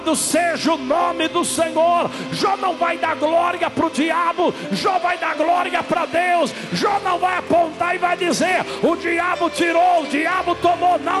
Seja o nome do Senhor. Jó não vai dar glória para o diabo, Jó vai dar glória para Deus. Jó não vai apontar e vai dizer: o diabo tirou, o diabo tomou. Não.